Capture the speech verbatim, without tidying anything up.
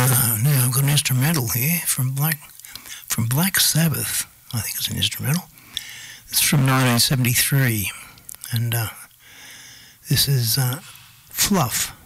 Uh, now I've got an instrumental here from Black from Black Sabbath. I think it's an instrumental. It's from nineteen seventy-three, and uh, this is uh, Fluff.